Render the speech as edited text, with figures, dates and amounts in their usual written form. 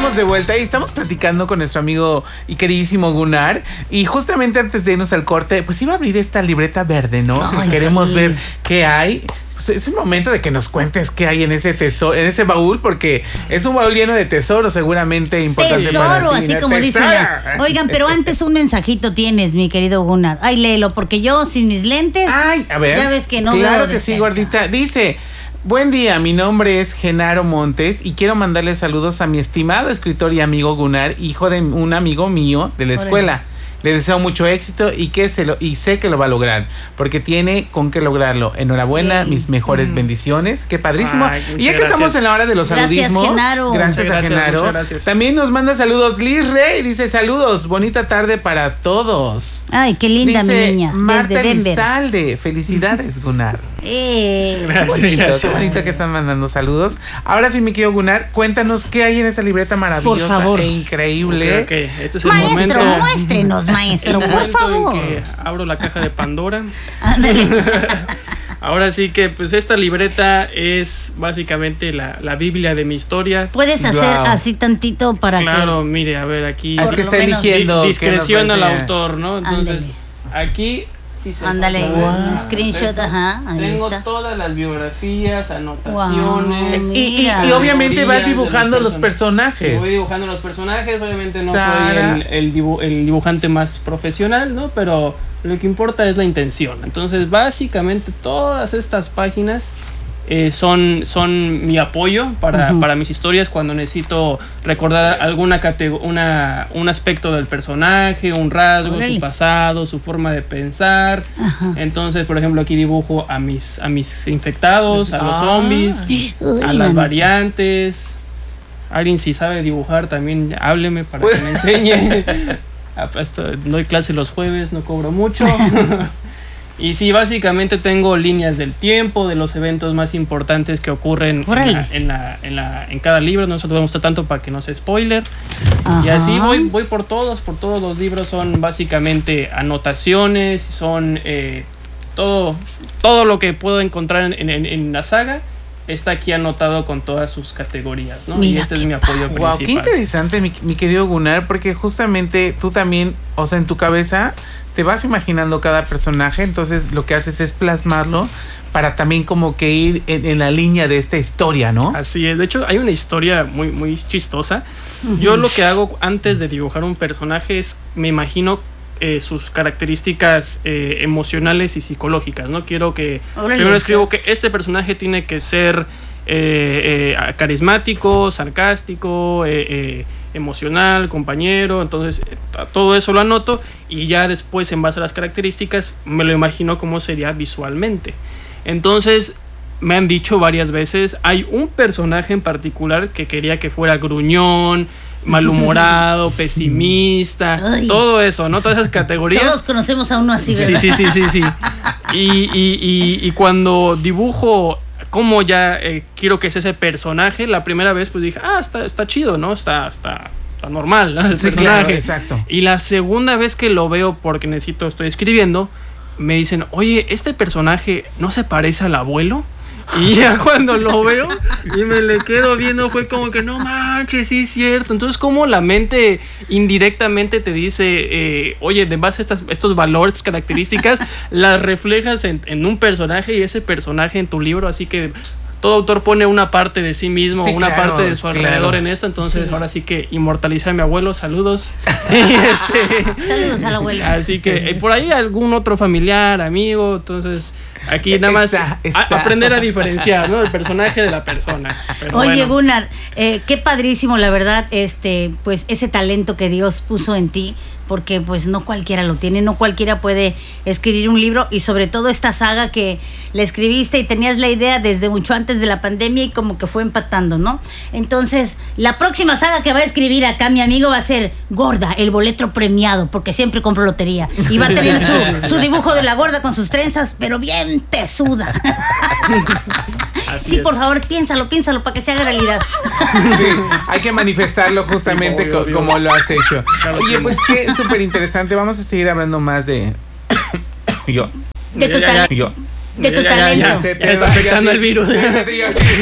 estamos de vuelta y estamos platicando con nuestro amigo y queridísimo Gunnar. Y justamente antes de irnos al corte, pues iba a abrir esta libreta verde, ¿no? Ay, queremos sí. ver qué hay. Pues es el momento de que nos cuentes qué hay en ese tesoro, en ese baúl, porque es un baúl lleno de tesoros, seguramente importante para Tesoro, ti, así ¿no? como dice la... Oigan, pero antes un mensajito tienes, mi querido Gunnar. Ay, léelo, porque yo sin mis lentes... Ay, a ver. Ya ves que no Claro veo de que sí, cerca. gordita. Dice: buen día, mi nombre es Genaro Montes y quiero mandarle saludos a mi estimado escritor y amigo Gunnar, hijo de un amigo mío de la escuela. Le deseo mucho éxito y sé que lo va a lograr, porque tiene con qué lograrlo. Enhorabuena, mis mejores bendiciones. Qué padrísimo. Ay, Y ya que gracias. estamos en la hora de los saludismos. Genaro. Gracias a Muchas Genaro. gracias. También nos manda saludos Liz Rey, dice: saludos, bonita tarde para todos. Ay, qué linda Dice mi niña, Marta desde Denver. Elizalde, felicidades, Gunnar. Gracias, Qué gracias. bonito que están mandando saludos. Ahora sí, mi querido Gunnar, cuéntanos qué hay en esa libreta maravillosa Por favor. e increíble. Ok, este es el Maestro, momento. muéstrenos, maestro, El por momento favor. en que abro la caja de Pandora. Ándale. Ahora sí que pues esta libreta es básicamente la Biblia de mi historia. Puedes hacer Wow. así tantito para Claro, mire, a ver aquí. Es Por que lo está menos eligiendo. Discreción qué nos al va a autor, ¿no? Entonces, Ándale. aquí sí se que... Ándale, puede ver. un screenshot, ajá, ahí Tengo está. todas las biografías, anotaciones. Wow. Y obviamente vas teorías de dibujando los Y personajes. voy dibujando los personajes, obviamente no Sara. soy el dibujante más profesional, ¿no? Pero lo que importa es la intención. Entonces, básicamente todas estas páginas son mi apoyo para mis historias cuando necesito recordar un aspecto del personaje, un rasgo, Órale. su pasado, su forma de pensar. Ajá. Entonces, por ejemplo, aquí dibujo a mis infectados, a los zombies, Uy, a las manito. variantes. Alguien si sabe dibujar también hábleme para que me enseñe. Doy clase los jueves, no cobro mucho. Y sí, básicamente tengo líneas del tiempo, de los eventos más importantes que ocurren Órale. en cada libro. No se lo vamos a mostrar tanto para que no sea spoiler. Y Ajá. así voy por todos los libros. Son básicamente anotaciones, son todo lo que puedo encontrar en la saga. Está aquí anotado con todas sus categorías, ¿no? Mira y este es qué mi apoyo padre. Wow, qué principal. interesante, mi querido Gunnar, porque justamente tú también, o sea, en tu cabeza te vas imaginando cada personaje, entonces lo que haces es plasmarlo para también como que ir en la línea de esta historia, ¿no? Así es. De hecho, hay una historia muy, muy chistosa. Yo lo que hago antes de dibujar un personaje es me imagino sus características emocionales y psicológicas, ¿no? Quiero que Órale, primero escribo que este personaje tiene que ser carismático, sarcástico, emocional, compañero. Entonces todo eso lo anoto y ya después en base a las características me lo imagino cómo sería visualmente. Entonces me han dicho varias veces, hay un personaje en particular que quería que fuera gruñón, malhumorado, pesimista, Ay. todo eso, ¿no? Todas esas categorías. Todos conocemos a uno así, Sí, ¿verdad? sí. Y cuando dibujo cómo ya quiero que sea ese personaje, la primera vez pues dije, está chido, ¿no? Está normal, ¿no? El Sí, personaje. claro, exacto. Y la segunda vez que lo veo, porque estoy escribiendo, me dicen, oye, ¿este personaje no se parece al abuelo? Y ya cuando lo veo y me le quedo viendo, fue como que no manches, sí es cierto. Entonces, como la mente indirectamente te dice, oye, de base a estos valores, características, las reflejas en un personaje y ese personaje en tu libro. Así que todo autor pone una parte de sí mismo, Sí, una claro, parte de su alrededor claro. en esto. Entonces, Sí. ahora sí que inmortalicé a mi abuelo. Saludos. Saludos al abuelo. Así que por ahí algún otro familiar, amigo. Entonces, aquí nada más Está. aprender a diferenciar, ¿no? El personaje de la persona. Pero Oye, bueno. Gunnar, qué padrísimo, la verdad, pues ese talento que Dios puso en ti, porque pues no cualquiera lo tiene, no cualquiera puede escribir un libro, y sobre todo esta saga que la escribiste y tenías la idea desde mucho antes de la pandemia y como que fue empatando, ¿no? Entonces, la próxima saga que va a escribir acá mi amigo va a ser Gorda, el boleto premiado, porque siempre compro lotería, y va a tener su dibujo de la gorda con sus trenzas, pero bien pesuda. Así Sí, es. por favor, piénsalo para que se haga realidad. Sí, hay que manifestarlo justamente Sí, obvio. como lo has hecho. Claro Oye, que pues qué súper interesante. Vamos a seguir hablando más de... yo. De tu Ya, talento. Yo. De tu Ya talento. está afectando el virus.